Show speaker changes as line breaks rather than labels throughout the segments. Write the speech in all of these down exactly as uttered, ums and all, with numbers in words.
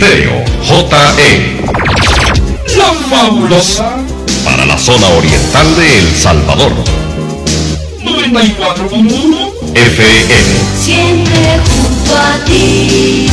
Estéreo J E. La fabulosa para la zona oriental de El Salvador. noventa y cuatro punto uno F M.
Siempre junto a ti.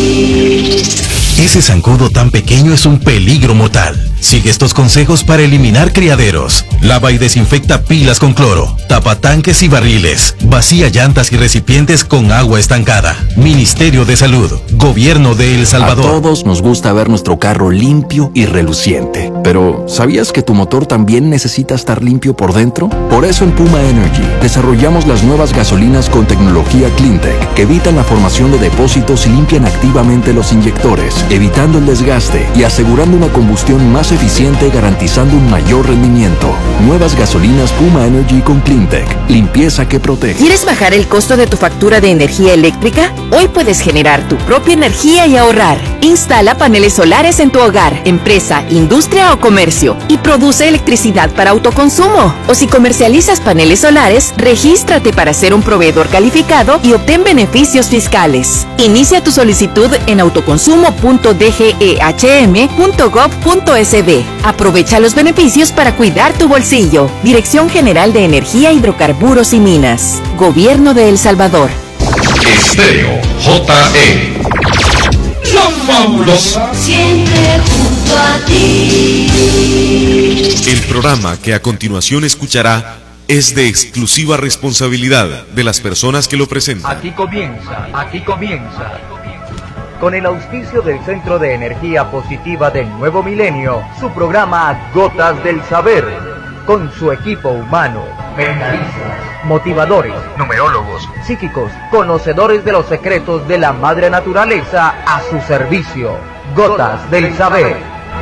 Ese zancudo tan pequeño es un peligro mortal. Sigue estos consejos para eliminar criaderos. Lava y desinfecta pilas con cloro. Tapa tanques y barriles. Vacía llantas y recipientes con agua estancada. Ministerio de Salud. Gobierno de El Salvador.
A todos nos gusta ver nuestro carro limpio y reluciente. Pero, ¿sabías que tu motor también necesita estar limpio por dentro? Por eso en Puma Energy desarrollamos las nuevas gasolinas con tecnología CleanTech que evitan la formación de depósitos y limpian activamente los inyectores, evitando el desgaste y asegurando una combustión más eficiente, garantizando un mayor rendimiento. Nuevas gasolinas Puma Energy con CleanTech. Limpieza que protege.
¿Quieres bajar el costo de tu factura de energía eléctrica? Hoy puedes generar tu propia energía y ahorrar. Instala paneles solares en tu hogar, empresa, industria o comercio y produce electricidad para autoconsumo. O si comercializas paneles solares, regístrate para ser un proveedor calificado y obtén beneficios fiscales. Inicia tu solicitud en autoconsumo punto d g e h m punto gov punto s b. Aprovecha los beneficios para cuidar tu bolsillo. Dirección General de Energía, Hidrocarburos y Minas. Gobierno de El Salvador.
Estéreo J E. La fabulosa.
Siempre junto a ti.
El programa que a continuación escuchará es de exclusiva responsabilidad de las personas que lo presentan.
Aquí comienza, aquí comienza. Con el auspicio del Centro de Energía Positiva del Nuevo Milenio, su programa Gotas del Saber, con su equipo humano, mentalistas, motivadores, numerólogos, psíquicos, conocedores de los secretos de la madre naturaleza a su servicio. Gotas del Saber.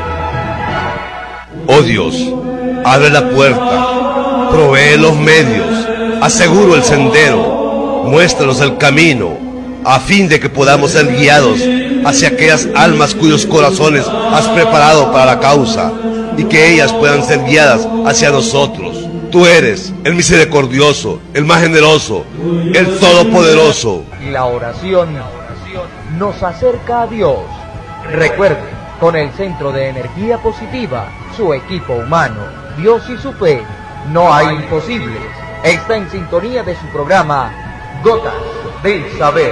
Oh Dios, abre la puerta, provee los medios, aseguro el sendero, muéstranos el camino, a fin de que podamos ser guiados hacia aquellas almas cuyos corazones has preparado para la causa, y que ellas puedan ser guiadas hacia nosotros. Tú eres el misericordioso, el más generoso, el todopoderoso.
La oración nos acerca a Dios. Recuerde, con el Centro de Energía Positiva, su equipo humano, Dios y su fe, no hay imposibles. Está en sintonía de su programa Gotas del Saber.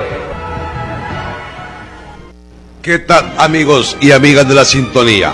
¿Qué tal, amigos y amigas de la sintonía?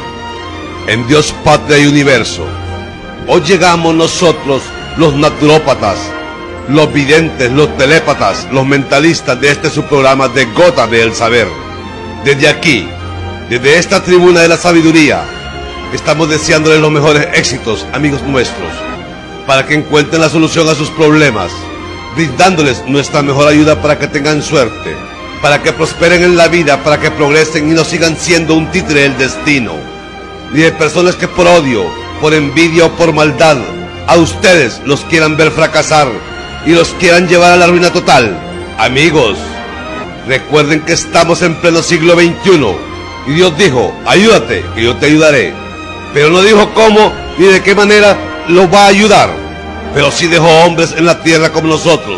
En Dios, Patria y Universo, hoy llegamos nosotros, los naturópatas, los videntes, los telépatas, los mentalistas de este su programa de Gotas del Saber. Desde aquí, desde esta tribuna de la sabiduría, estamos deseándoles los mejores éxitos, amigos nuestros, para que encuentren la solución a sus problemas, brindándoles nuestra mejor ayuda para que tengan suerte, para que prosperen en la vida, para que progresen y no sigan siendo un títere del destino, ni de personas que por odio, por envidia o por maldad, a ustedes los quieran ver fracasar y los quieran llevar a la ruina total. Amigos, recuerden que estamos en pleno siglo veintiuno y Dios dijo, ayúdate, que yo te ayudaré, pero no dijo cómo ni de qué manera los va a ayudar, pero sí dejó hombres en la tierra como nosotros,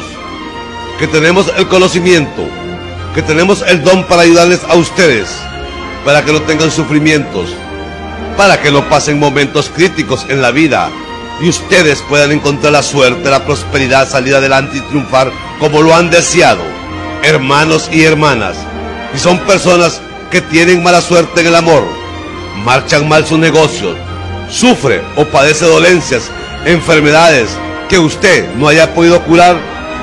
que tenemos el conocimiento, que tenemos el don para ayudarles a ustedes, para que no tengan sufrimientos, para que no pasen momentos críticos en la vida, y ustedes puedan encontrar la suerte, la prosperidad, salir adelante y triunfar como lo han deseado. Hermanos y hermanas, si son personas que tienen mala suerte en el amor, marchan mal sus negocios, sufre o padece dolencias, enfermedades que usted no haya podido curar,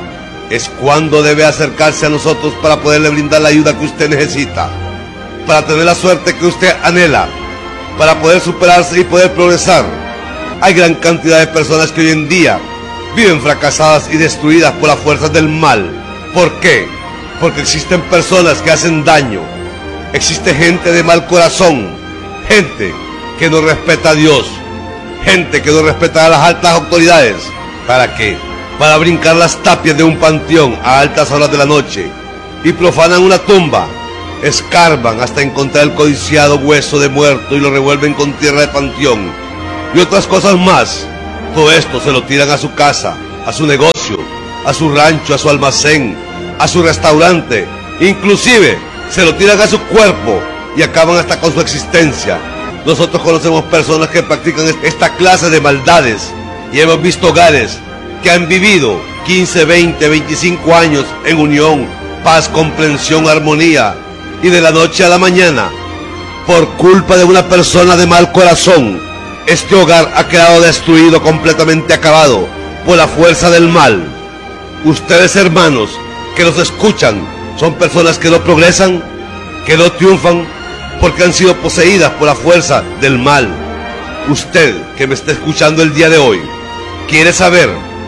es cuando debe acercarse a nosotros para poderle brindar la ayuda que usted necesita, para tener la suerte que usted anhela, para poder superarse y poder progresar. Hay gran cantidad de personas que hoy en día viven fracasadas y destruidas por las fuerzas del mal. ¿Por qué? Porque existen personas que hacen daño, existe gente de mal corazón, gente que no respeta a Dios, gente que no respeta a las altas autoridades. ¿Para qué? Para brincar las tapias de un panteón a altas horas de la noche y profanan una tumba, escarban hasta encontrar el codiciado hueso de muerto y lo revuelven con tierra de panteón y otras cosas más. Todo esto se lo tiran a su casa, a su negocio, a su rancho, a su almacén, a su restaurante, inclusive se lo tiran a su cuerpo y acaban hasta con su existencia. Nosotros conocemos personas que practican esta clase de maldades y hemos visto hogares que han vivido quince, veinte, veinticinco años en unión, paz, comprensión, armonía, y de la noche a la mañana, por culpa de una persona de mal corazón, este hogar ha quedado destruido, completamente acabado por la fuerza del mal. Ustedes, hermanos, que nos escuchan, son personas que no progresan, que no triunfan, porque han sido poseídas por la fuerza del mal. Usted que me está escuchando el día de hoy, quiere saber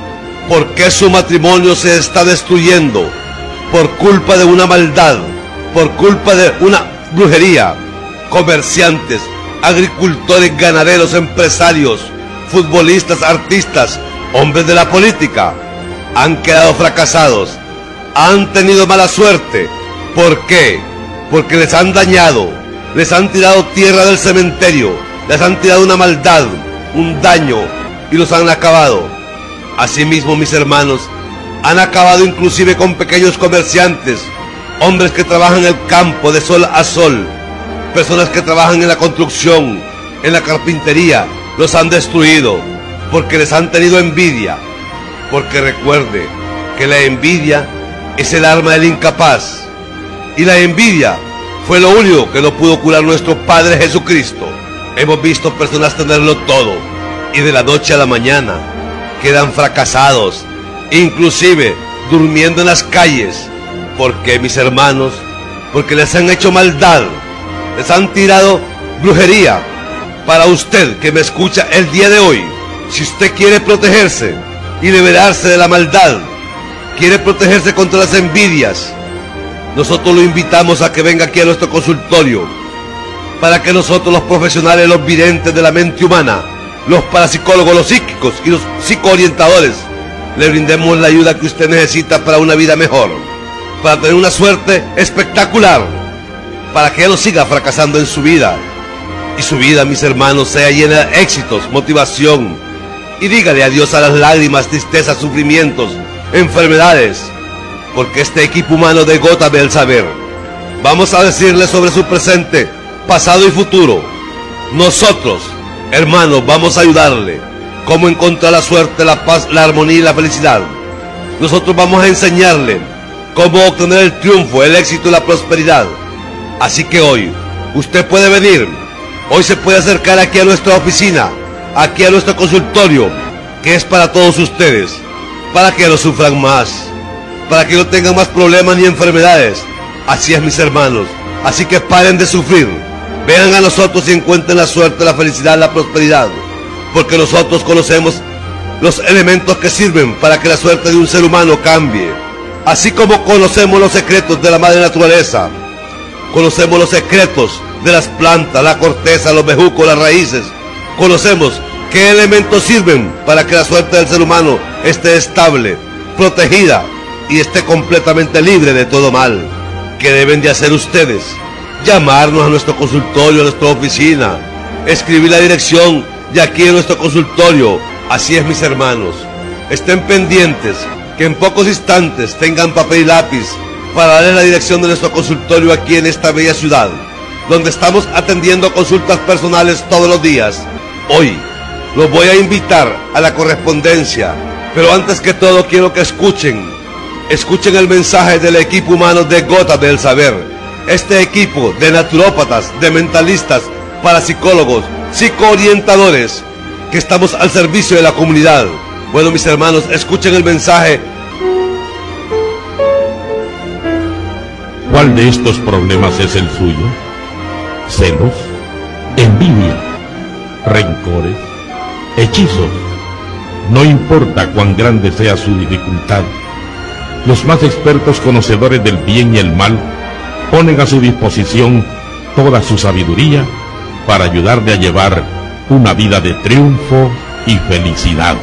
por qué su matrimonio se está destruyendo, por culpa de una maldad, por culpa de una brujería. Comerciantes, agricultores, ganaderos, empresarios, futbolistas, artistas, hombres de la política, han quedado fracasados, han tenido mala suerte. ¿Por qué? Porque les han dañado, les han tirado tierra del cementerio, les han tirado una maldad, un daño, y los han acabado. Asimismo, mis hermanos, han acabado inclusive con pequeños comerciantes, hombres que trabajan en el campo de sol a sol, personas que trabajan en la construcción, en la carpintería, los han destruido, porque les han tenido envidia. Porque recuerde que la envidia es el arma del incapaz, y la envidia fue lo único que no pudo curar nuestro Padre Jesucristo. Hemos visto personas tenerlo todo, y de la noche a la mañana quedan fracasados, inclusive durmiendo en las calles. ¿Por qué, mis hermanos? Porque les han hecho maldad, les han tirado brujería. Para usted que me escucha el día de hoy, si usted quiere protegerse y liberarse de la maldad, quiere protegerse contra las envidias, nosotros lo invitamos a que venga aquí a nuestro consultorio, para que nosotros, los profesionales, los videntes de la mente humana, los parapsicólogos, los psíquicos y los psicoorientadores, le brindemos la ayuda que usted necesita para una vida mejor, para tener una suerte espectacular, para que ya no siga fracasando en su vida, y su vida, mis hermanos, sea llena de éxitos, motivación, y dígale adiós a las lágrimas, tristezas, sufrimientos, enfermedades, porque este equipo humano de Gotas del Saber, vamos a decirle sobre su presente, pasado y futuro. Nosotros, hermanos, vamos a ayudarle cómo encontrar la suerte, la paz, la armonía y la felicidad. Nosotros vamos a enseñarle cómo obtener el triunfo, el éxito y la prosperidad. Así que hoy, usted puede venir, hoy se puede acercar aquí a nuestra oficina, aquí a nuestro consultorio, que es para todos ustedes, para que no sufran más, para que no tengan más problemas ni enfermedades. Así es, mis hermanos, así que paren de sufrir, vengan a nosotros y encuentren la suerte, la felicidad, la prosperidad, porque nosotros conocemos los elementos que sirven para que la suerte de un ser humano cambie, así como conocemos los secretos de la madre naturaleza, conocemos los secretos de las plantas, la corteza, los bejucos, las raíces, conocemos qué elementos sirven para que la suerte del ser humano esté estable, protegida y esté completamente libre de todo mal. ¿Qué deben de hacer ustedes? Llamarnos a nuestro consultorio, a nuestra oficina, escribir la dirección de aquí en nuestro consultorio. Así es, mis hermanos, estén pendientes, que en pocos instantes tengan papel y lápiz para darles la dirección de nuestro consultorio aquí en esta bella ciudad, donde estamos atendiendo consultas personales todos los días. Hoy los voy a invitar a la correspondencia, pero antes que todo quiero que escuchen, escuchen el mensaje del equipo humano de Gotas del Saber, este equipo de naturópatas, de mentalistas, parapsicólogos, psicoorientadores, que estamos al servicio de la comunidad. Bueno, mis hermanos, escuchen el mensaje.
¿Cuál de estos problemas es el suyo? ¿Celos? ¿Envidia? ¿Rencores? ¿Hechizos? No importa cuán grande sea su dificultad, los más expertos conocedores del bien y el mal ponen a su disposición toda su sabiduría para ayudarle a llevar una vida de triunfo y felicidad.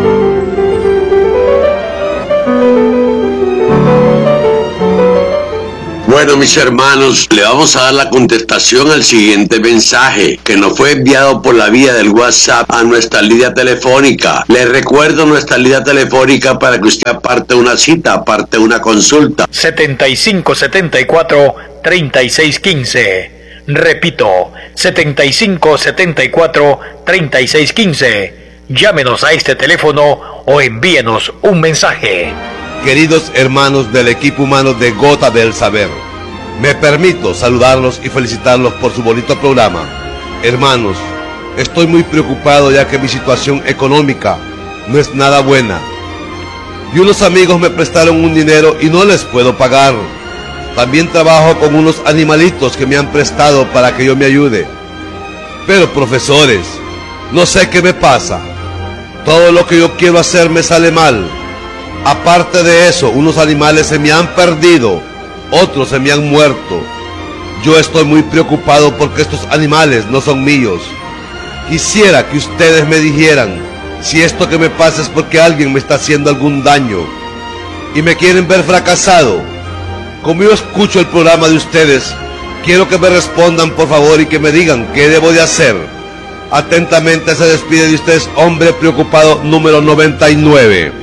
Bueno, mis hermanos, le vamos a dar la contestación al siguiente mensaje que nos fue enviado por la vía del WhatsApp a nuestra línea telefónica. Les recuerdo nuestra línea telefónica para que usted aparte una cita, aparte una consulta.
setenta y cinco setenta y cuatro treinta y seis quince. Repito, setenta y cinco setenta y cuatro treinta y seis quince. Llámenos a este teléfono o envíenos un mensaje.
Queridos hermanos del equipo humano de Gota del Saber, me permito saludarlos y felicitarlos por su bonito programa. Hermanos, estoy muy preocupado ya que mi situación económica no es nada buena. Y unos amigos me prestaron un dinero y no les puedo pagar. También trabajo con unos animalitos que me han prestado para que yo me ayude. Pero profesores, no sé qué me pasa. Todo lo que yo quiero hacer me sale mal. Aparte de eso, unos animales se me han perdido, otros se me han muerto. Yo estoy muy preocupado porque estos animales no son míos. Quisiera que ustedes me dijeran si esto que me pasa es porque alguien me está haciendo algún daño y me quieren ver fracasado. Como yo escucho el programa de ustedes, quiero que me respondan por favor y que me digan qué debo de hacer. Atentamente se despide de ustedes, hombre preocupado número noventa y nueve.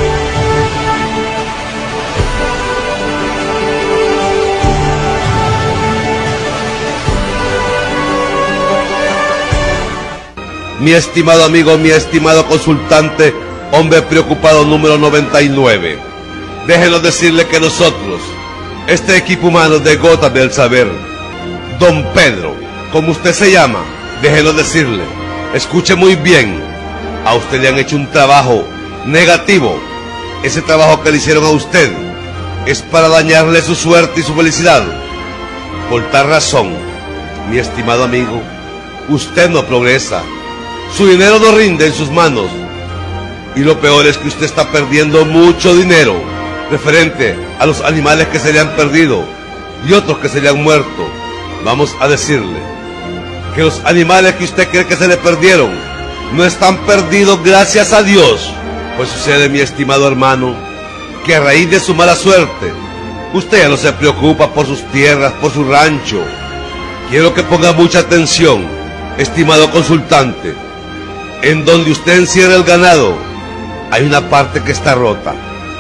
Mi estimado amigo, mi estimado consultante, hombre preocupado número noventa y nueve. Déjenos decirle que nosotros, este equipo humano de Gotas del Saber, Don Pedro, como usted se llama, déjenos decirle, escuche muy bien, a usted le han hecho un trabajo negativo. Ese trabajo que le hicieron a usted es para dañarle su suerte y su felicidad. Por tal razón, mi estimado amigo, usted no progresa. Su dinero no rinde en sus manos. Y lo peor es que usted está perdiendo mucho dinero referente a los animales que se le han perdido y otros que se le han muerto. Vamos a decirle que los animales que usted cree que se le perdieron no están perdidos, gracias a Dios. Pues sucede, mi estimado hermano, que a raíz de su mala suerte, usted ya no se preocupa por sus tierras, por su rancho. Quiero que ponga mucha atención, estimado consultante. En donde usted encierra el ganado, hay una parte que está rota.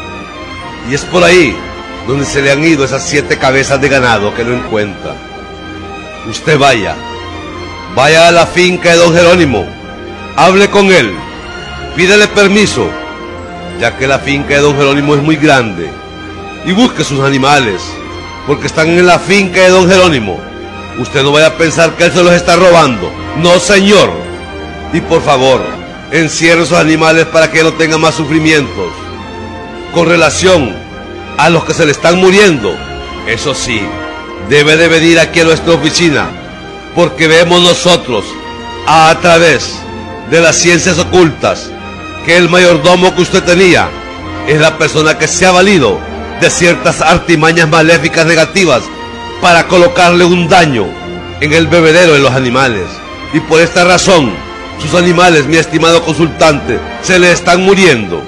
Y es por ahí donde se le han ido esas siete cabezas de ganado que no encuentra. Usted vaya, vaya a la finca de don Jerónimo, hable con él, pídele permiso, ya que la finca de don Jerónimo es muy grande, y busque sus animales, porque están en la finca de don Jerónimo. Usted no vaya a pensar que él se los está robando. No, señor. Y por favor, encierre esos animales para que no tengan más sufrimientos. Con relación a los que se le están muriendo, eso sí, debe de venir aquí a nuestra oficina, porque vemos nosotros, a través de las ciencias ocultas, que el mayordomo que usted tenía es la persona que se ha valido de ciertas artimañas maléficas negativas para colocarle un daño en el bebedero de los animales. Y por esta razón, sus animales, mi estimado consultante, se le están muriendo.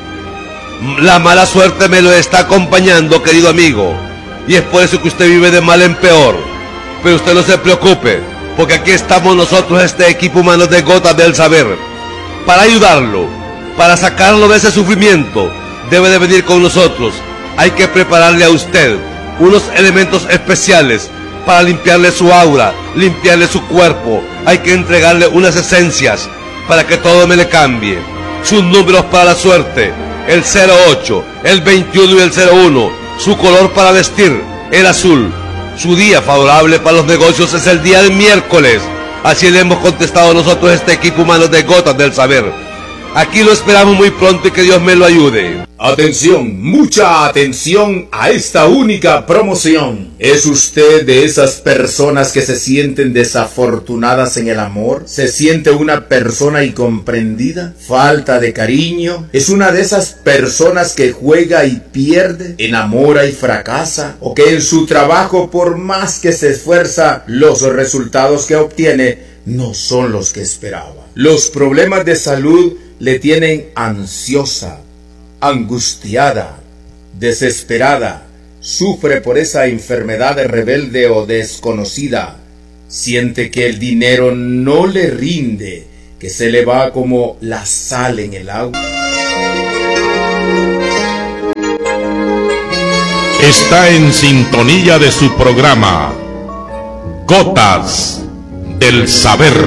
La mala suerte me lo está acompañando, querido amigo, y es por eso que usted vive de mal en peor. Pero usted no se preocupe, porque aquí estamos nosotros, este equipo humano de Gotas del Saber, para ayudarlo, para sacarlo de ese sufrimiento. Debe de venir con nosotros. Hay que prepararle a usted unos elementos especiales para limpiarle su aura, limpiarle su cuerpo. Hay que entregarle unas esencias para que todo me le cambie. Sus números para la suerte: el cero ocho, el veintiuno y el cero uno. Su color para vestir: el azul. Su día favorable para los negocios es el día del miércoles. Así le hemos contestado nosotros, este equipo humano de Gotas del Saber. Aquí lo esperamos muy pronto y que Dios me lo ayude.
Atención, mucha atención a esta única promoción. ¿Es usted de esas personas que se sienten desafortunadas en el amor? ¿Se siente una persona incomprendida? ¿Falta de cariño? ¿Es una de esas personas que juega y pierde, enamora y fracasa? ¿O que en su trabajo, por más que se esfuerza, los resultados que obtiene no son los que esperaba? Los problemas de salud le tienen ansiosa, angustiada, desesperada, sufre por esa enfermedad rebelde o desconocida, siente que el dinero no le rinde, que se le va como la sal en el agua.
Está en sintonía de su programa
Gotas del Saber.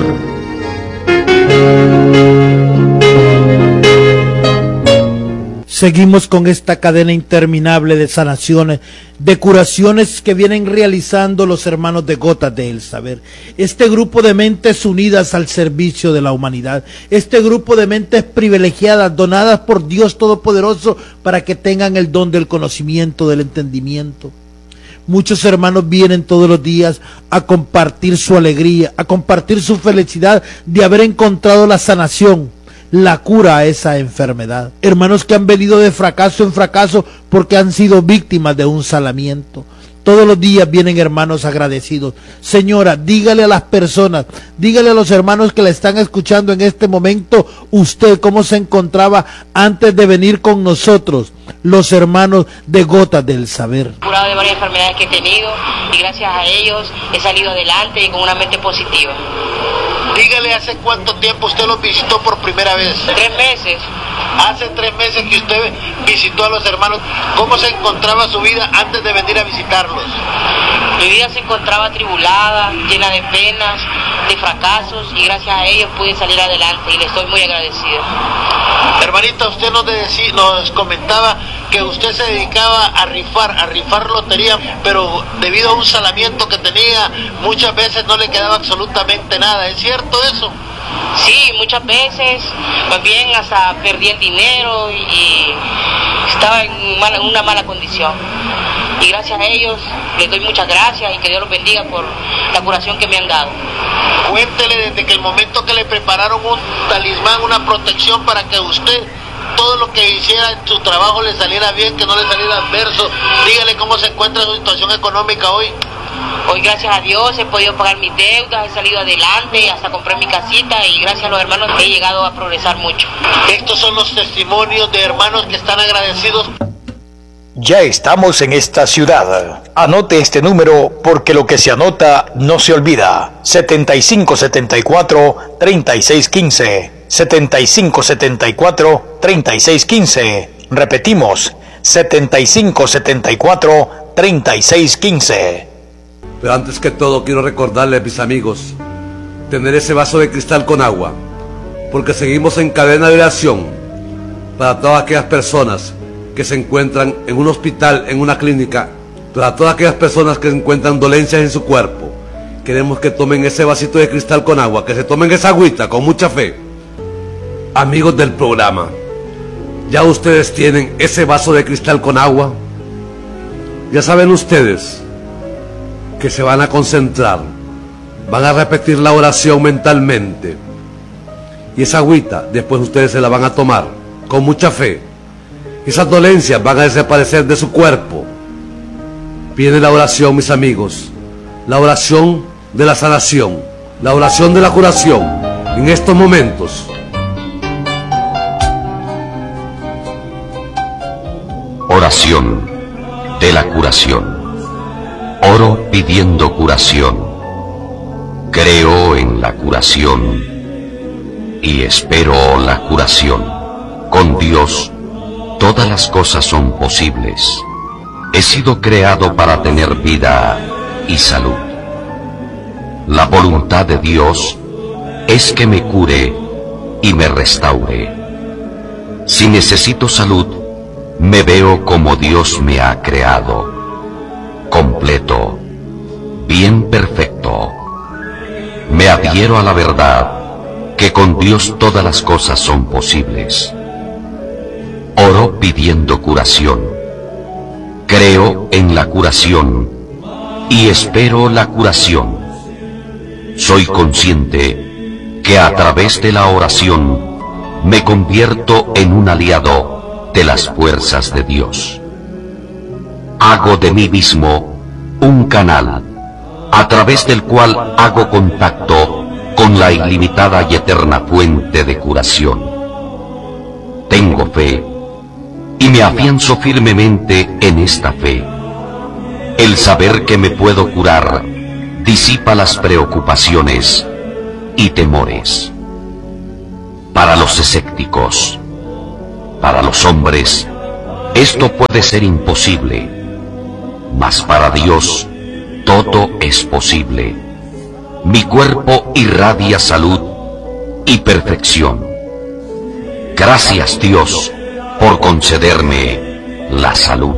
Seguimos con esta cadena interminable de sanaciones, de curaciones que vienen realizando los hermanos de Gotas del Saber. Este grupo de mentes unidas al servicio de la humanidad. Este grupo de mentes privilegiadas, donadas por Dios Todopoderoso para que tengan el don del conocimiento, del entendimiento. Muchos hermanos vienen todos los días a compartir su alegría, a compartir su felicidad de haber encontrado la sanación, la cura a esa enfermedad. Hermanos que han venido de fracaso en fracaso porque han sido víctimas de un salamiento. Todos los días vienen hermanos agradecidos. Señora, dígale a las personas, dígale a los hermanos que la están escuchando en este momento, usted cómo se encontraba antes de venir con nosotros, los hermanos de Gotas del Saber.
Curado de varias enfermedades que he tenido y gracias a ellos he salido adelante y con una mente positiva.
Dígale hace cuánto tiempo usted los visitó por primera vez.
Tres meses.
Hace tres meses que usted visitó a los hermanos. ¿Cómo se encontraba su vida antes de venir a visitarlos?
Mi vida se encontraba atribulada, llena de penas, de fracasos y gracias a ellos pude salir adelante y le estoy muy agradecido.
Hermanita, usted nos, decí, nos comentaba que usted se dedicaba a rifar, a rifar lotería, pero debido a un salamiento que tenía, muchas veces no le quedaba absolutamente nada. ¿Es cierto eso?
Sí, muchas veces, más bien hasta perdí el dinero y estaba en mala, una mala condición. Y gracias a ellos les doy muchas gracias y que Dios los bendiga por la curación que me han dado.
Cuéntele desde que el momento que le prepararon un talismán, una protección para que usted, todo lo que hiciera en su trabajo le saliera bien, que no le saliera adverso. Dígale cómo se encuentra su situación económica hoy.
Hoy gracias a Dios he podido pagar mis deudas, he salido adelante, hasta compré mi casita y gracias a los hermanos he llegado a progresar mucho.
Estos son los testimonios de hermanos que están agradecidos.
Ya estamos en esta ciudad. Anote este número porque lo que se anota no se olvida. setenta y cinco setenta y cuatro, treinta y seis quince. setenta y cinco setenta y cuatro, treinta y seis quince. Repetimos, setenta y cinco setenta y cuatro, treinta y seis quince.
Pero antes que todo quiero recordarles, mis amigos, tener ese vaso de cristal con agua, porque seguimos en cadena de oración para todas aquellas personas que se encuentran en un hospital, en una clínica, para todas aquellas personas que encuentran dolencias en su cuerpo. Queremos que tomen ese vasito de cristal con agua, que se tomen esa agüita con mucha fe. Amigos del programa, ya ustedes tienen ese vaso de cristal con agua. Ya saben ustedes que se van a concentrar, van a repetir la oración mentalmente y esa agüita después ustedes se la van a tomar con mucha fe. Esas dolencias van a desaparecer de su cuerpo. Viene la oración, mis amigos, la oración de la sanación, la oración de la curación en estos momentos.
Oración de la curación. Oro pidiendo curación. Creo en la curación y espero la curación. Con Dios todas las cosas son posibles. He sido creado para tener vida y salud. La voluntad de Dios es que me cure y me restaure. Si necesito salud, me veo como Dios me ha creado, completo, bien perfecto. Me adhiero a la verdad que con Dios todas las cosas son posibles. Oro pidiendo curación. Creo en la curación y espero la curación. Soy consciente que a través de la oración me convierto en un aliado de las fuerzas de Dios. Hago de mí mismo un canal a través del cual hago contacto con la ilimitada y eterna fuente de curación. Tengo fe y me afianzo firmemente en esta fe. El saber que me puedo curar disipa las preocupaciones y temores. Para los escépticos, para los hombres, esto puede ser imposible, mas para Dios todo es posible. mi cuerpo irradia salud y perfección. Gracias, Dios, por concederme la salud.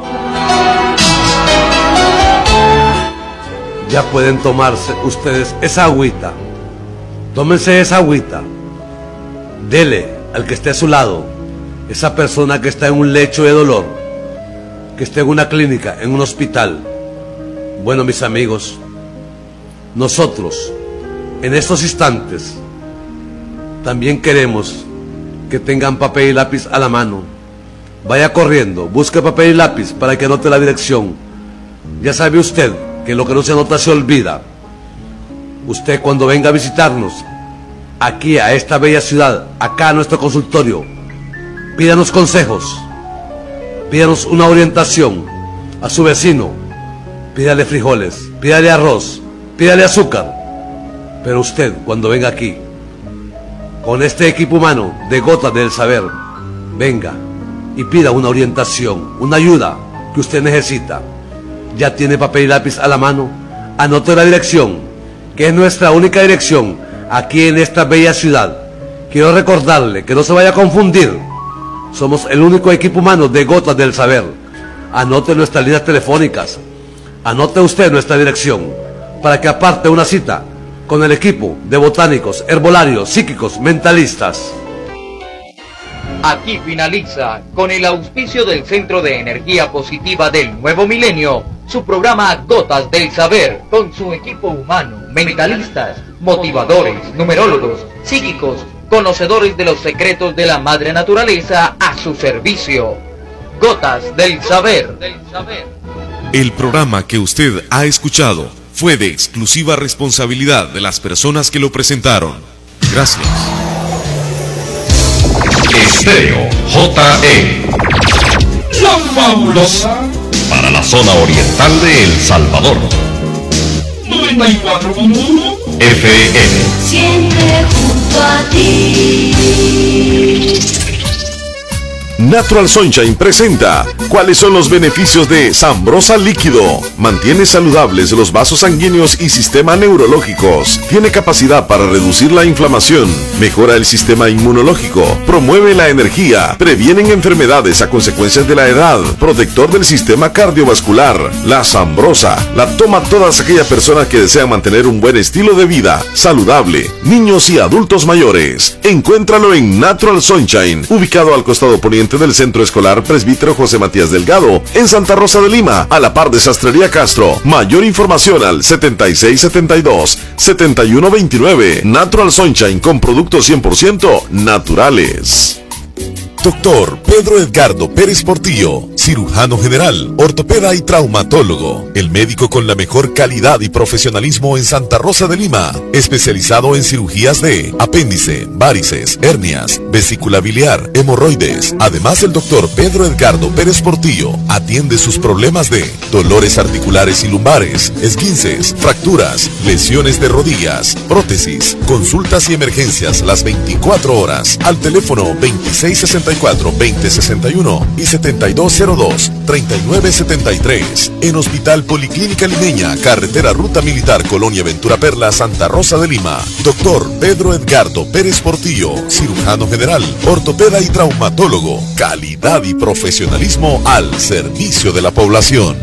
Ya pueden tomarse ustedes esa agüita. Tómense esa agüita. Dele al que esté a su lado, esa persona que está en un lecho de dolor, que esté en una clínica, en un hospital. Bueno, mis amigos, nosotros, en estos instantes, también queremos que tengan papel y lápiz a la mano. Vaya corriendo, busque papel y lápiz para que anote la dirección. Ya sabe usted que lo que no se anota se olvida. Usted, cuando venga a visitarnos aquí a esta bella ciudad, acá a nuestro consultorio, pídanos consejos, pídanos una orientación. A su vecino, pídale frijoles, pídale arroz, pídale azúcar. Pero usted, cuando venga aquí con este equipo humano de Gotas del Saber, venga y pida una orientación, una ayuda que usted necesita. Ya tiene papel y lápiz a la mano, anote la dirección, que es nuestra única dirección aquí en esta bella ciudad. Quiero recordarle que no se vaya a confundir, somos el único equipo humano de Gotas del Saber. Anote nuestras líneas telefónicas, anote usted nuestra dirección, para que aparte una cita con el equipo de botánicos, herbolarios, psíquicos, mentalistas.
Aquí finaliza, con el auspicio del Centro de Energía Positiva del Nuevo Milenio, su programa Gotas del Saber, con su equipo humano, mentalistas, motivadores, numerólogos, psíquicos, conocedores de los secretos de la madre naturaleza a su servicio. Gotas del Saber.
El programa que usted ha escuchado fue de exclusiva responsabilidad de las personas que lo presentaron. Gracias.
Estéreo J E, la fabulosa, para la zona oriental de El Salvador.
noventa y cuatro punto uno
F M.
Siempre junto a ti.
Natural Sunshine presenta ¿cuáles son los beneficios de Sambrosa Líquido? Mantiene saludables los vasos sanguíneos y sistema neurológicos. Tiene capacidad para reducir la inflamación, mejora el sistema inmunológico, promueve la energía, previenen enfermedades a consecuencias de la edad, protector del sistema cardiovascular. La Sambrosa la toma todas aquellas personas que desean mantener un buen estilo de vida saludable, niños y adultos mayores. Encuéntralo en Natural Sunshine, ubicado al costado poniente del Centro Escolar Presbítero José Matías Delgado, en Santa Rosa de Lima, a la par de Sastrería Castro. Mayor información al setenta y seis setenta y dos, setenta y uno veintinueve. Natural Sunshine, con productos cien por ciento naturales.
Doctor Pedro Edgardo Pérez Portillo, cirujano general, ortopeda y traumatólogo, el médico con la mejor calidad y profesionalismo en Santa Rosa de Lima, especializado en cirugías de apéndice, varices, hernias, vesícula biliar, hemorroides. Además, el doctor Pedro Edgardo Pérez Portillo atiende sus problemas de dolores articulares y lumbares, esguinces, fracturas, lesiones de rodillas, prótesis, consultas y emergencias las veinticuatro horas al teléfono veintiséis sesenta y cuatro, veinte sesenta y uno y setenta y dos cero dos, treinta y nueve setenta y tres. En Hospital Policlínica Limeña, carretera Ruta Militar, Colonia Ventura Perla, Santa Rosa de Lima. Doctor Pedro Edgardo Pérez Portillo, cirujano general, ortopeda y traumatólogo. Calidad y profesionalismo al servicio de la población.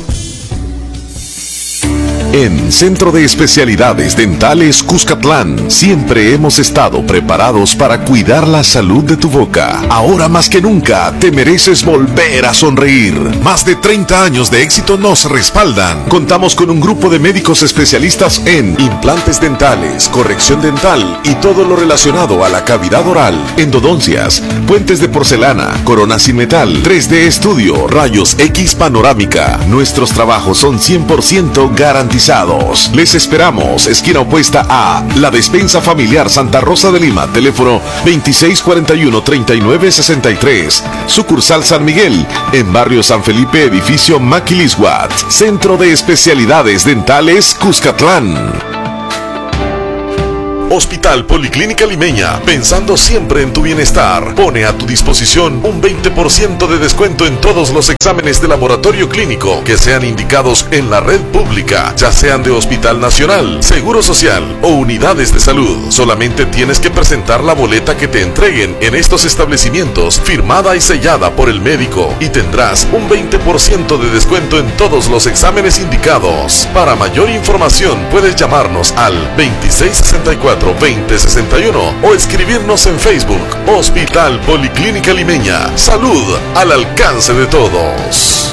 En Centro de Especialidades Dentales Cuscatlán, siempre hemos estado preparados para cuidar la salud de tu boca. Ahora más que nunca, te mereces volver a sonreír. Más de treinta años de éxito nos respaldan. Contamos con un grupo de médicos especialistas en implantes dentales, corrección dental y todo lo relacionado a la cavidad oral, endodoncias, puentes de porcelana, coronas sin metal, tres D estudio, rayos X panorámica. Nuestros trabajos son cien por ciento garantizados. Les esperamos, esquina opuesta a La Despensa Familiar Santa Rosa de Lima, teléfono veintiséis cuarenta y uno, treinta y nueve sesenta y tres, sucursal San Miguel, en barrio San Felipe, edificio Maquilisguat, Centro de Especialidades Dentales Cuscatlán. Hospital Policlínica Limeña, pensando siempre en tu bienestar, pone a tu disposición un veinte por ciento de descuento en todos los exámenes de laboratorio clínico que sean indicados en la red pública, ya sean de Hospital Nacional, Seguro Social o unidades de salud. Solamente tienes que presentar la boleta que te entreguen en estos establecimientos, firmada y sellada por el médico, y tendrás un veinte por ciento de descuento en todos los exámenes indicados. Para mayor información puedes llamarnos al veintiséis sesenta y cuatro veinte sesenta y uno o escribirnos en Facebook. Hospital Policlínica Limeña. Salud al alcance de todos.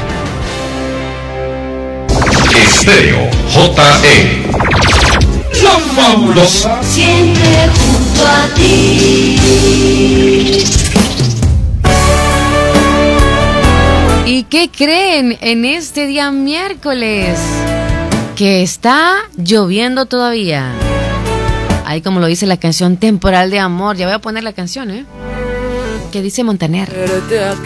Estéreo J E. La fabulosa.
Siempre junto a ti.
¿Y qué creen en este día miércoles? Que está lloviendo todavía. Ahí como lo dice la canción Temporal de Amor. Ya voy a poner la canción, ¿eh? Que dice Montaner.